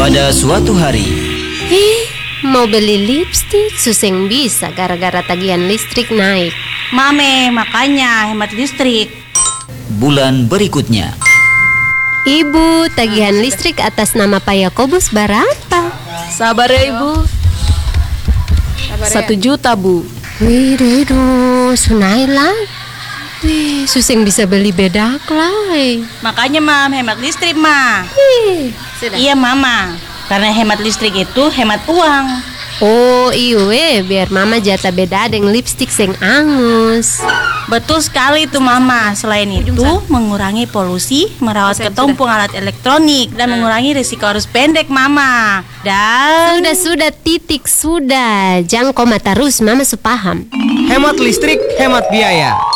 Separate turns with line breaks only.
Pada suatu hari,
Mau beli lipstik suseng bisa gara-gara tagihan listrik naik.
Mame, makanya hemat listrik.
bulan berikutnya,
Ibu, tagihan listrik atas nama Pak Yakobus berapa?
Sabar ya ibu. 1 juta bu.
Wih, sunai lah. Wih, suseng bisa beli bedak lah.
Makanya mam, hemat listrik mah. Iya mama, karena hemat listrik itu hemat uang.
Oh iya, biar mama jatah beda dengan lipstik sing angus.
Betul sekali tuh mama. Selain itu mengurangi polusi, merawat ketumpung alat elektronik, dan mengurangi risiko arus pendek mama. Dan
Sudah, titik, sudah. Jangan koma terus, mama supaham.
Hemat listrik, hemat biaya.